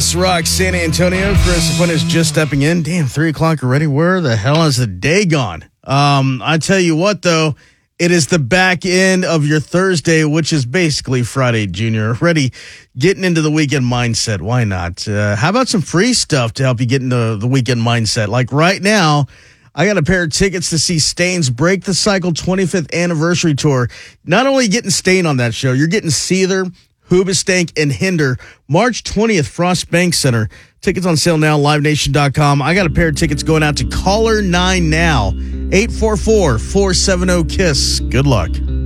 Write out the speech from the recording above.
Rock, San Antonio. Chris Aquinas just stepping in. Damn, 3 o'clock already. Where the hell is the day gone? I tell you what, though, it is the back end of your Thursday, which is basically Friday, Junior. Already getting into the weekend mindset. Why not? How about some free stuff to help you get into the weekend mindset? Like right now, I got a pair of tickets to see Stain's Break the Cycle 25th Anniversary Tour. Not only getting Stain on that show, you're getting Seether, Hoobastank, and Hinder. March 20th, Frost Bank Center. Tickets on sale now, livenation.com. I got a pair of tickets going out to caller 9 now. 844-470-KISS. Good luck.